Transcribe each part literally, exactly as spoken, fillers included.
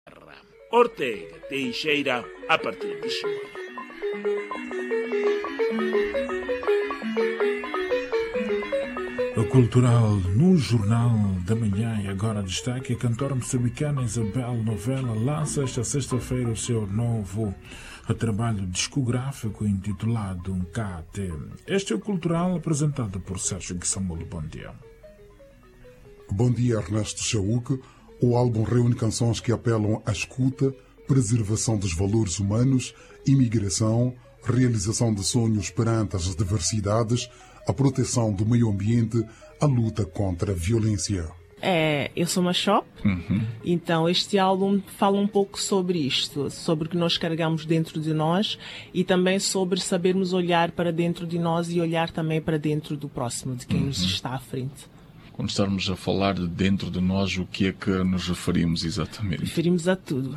Ortega Teixeira, a partir de Chimoio. O cultural no Jornal da Manhã. E agora destaque: a cantora moçambicana Isabel Novella lança esta sexta-feira o seu novo trabalho discográfico intitulado Nkate. Este é o cultural apresentado por Sérgio Guissamulo. Bom dia. Bom dia, Ernesto Chauque. O álbum reúne canções que apelam à escuta, preservação dos valores humanos, imigração, realização de sonhos perante as diversidades, a proteção do meio ambiente, a luta contra a violência. É, eu sou uma shop, uhum. Então este álbum fala um pouco sobre isto, sobre o que nós carregamos dentro de nós e também sobre sabermos olhar para dentro de nós e olhar também para dentro do próximo, de quem uhum. nos está à frente. Quando estarmos a falar de dentro de nós, o que é que nos referimos exatamente? Referimos a tudo.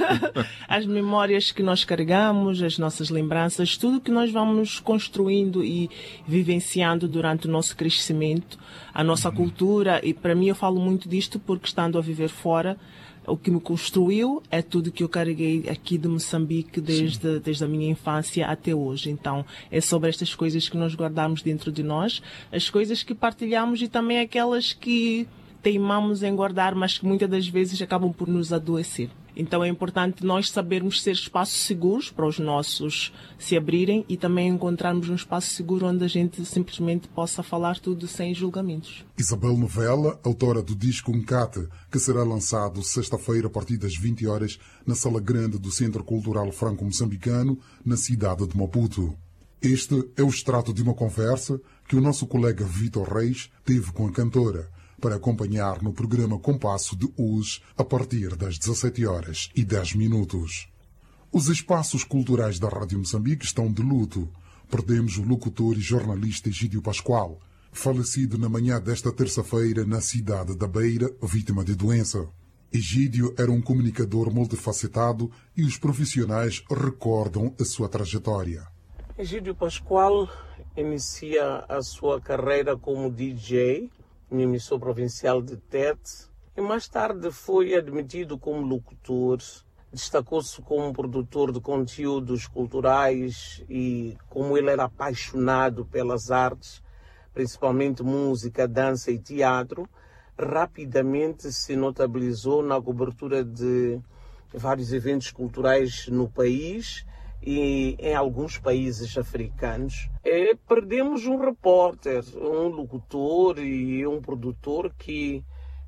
As memórias que nós carregamos, as nossas lembranças, tudo que nós vamos construindo e vivenciando durante o nosso crescimento, a nossa uhum. cultura. E para mim eu falo muito disto porque estando a viver fora, o que me construiu é tudo que eu carreguei aqui de Moçambique desde, desde a minha infância até hoje. Então, é sobre estas coisas que nós guardamos dentro de nós, as coisas que partilhamos e também aquelas que teimamos em guardar, mas que muitas das vezes acabam por nos adoecer. Então é importante nós sabermos ser espaços seguros para os nossos se abrirem e também encontrarmos um espaço seguro onde a gente simplesmente possa falar tudo sem julgamentos. Isabel Novella, autora do disco Nkate, que será lançado sexta-feira a partir das vinte horas na Sala Grande do Centro Cultural Franco-Moçambicano, na cidade de Maputo. Este é o extrato de uma conversa que o nosso colega Vitor Reis teve com a cantora, para acompanhar no programa Compasso de hoje, a partir das dezassete horas e dez minutos. Os espaços culturais da Rádio Moçambique estão de luto. Perdemos o locutor e jornalista Egídio Pascoal, falecido na manhã desta terça-feira na cidade da Beira, vítima de doença. Egídio era um comunicador multifacetado e os profissionais recordam a sua trajetória. Egídio Pascoal inicia a sua carreira como D J, no emissor provincial de Tete, e mais tarde foi admitido como locutor. Destacou-se como produtor de conteúdos culturais e como ele era apaixonado pelas artes, principalmente música, dança e teatro, rapidamente se notabilizou na cobertura de vários eventos culturais no país e em alguns países africanos. É, perdemos um repórter, um locutor e um produtor que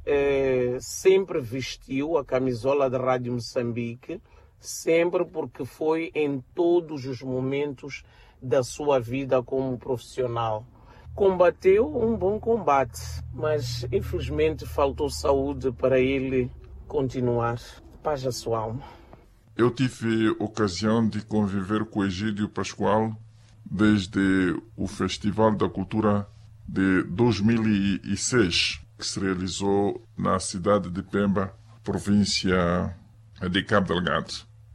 é, sempre vestiu a camisola da Rádio Moçambique, sempre, porque foi em todos os momentos da sua vida como profissional. Combateu um bom combate, mas infelizmente faltou saúde para ele continuar. Paz à sua alma. Eu tive ocasião de conviver com Egídio Pascoal desde o Festival da Cultura de dois mil e seis, que se realizou na cidade de Pemba, província de Cabo Delgado.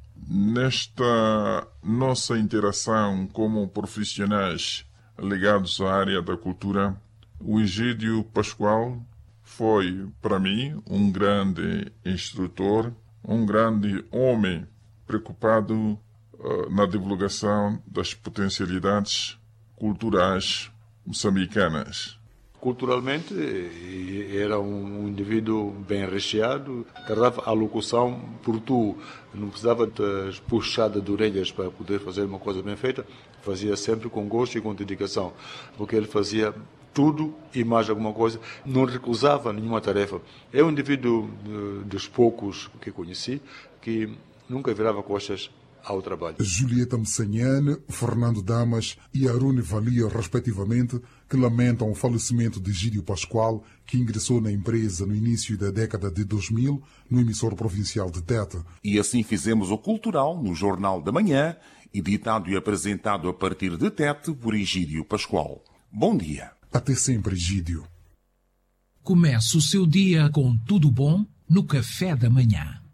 Nesta nossa interação como profissionais ligados à área da cultura, o Egídio Pascoal foi, para mim, um grande instrutor, um grande homem preocupado uh, na divulgação das potencialidades culturais moçambicanas. Culturalmente, era um indivíduo bem recheado, tratava a locução por tu, não precisava de puxada de orelhas para poder fazer uma coisa bem feita, fazia sempre com gosto e com dedicação, porque ele fazia tudo e mais alguma coisa, não recusava nenhuma tarefa. É um indivíduo dos poucos que conheci que nunca virava costas ao trabalho. Julieta Messanhane, Fernando Damas e Arune Valia, respectivamente, que lamentam o falecimento de Egídio Pascoal, que ingressou na empresa no início da década de dois mil, no emissor provincial de Tete. E assim fizemos o Cultural no Jornal da Manhã, editado e apresentado a partir de Tete por Egídio Pascoal. Bom dia. Até sempre, Egídio. Comece o seu dia com tudo bom no Café da Manhã.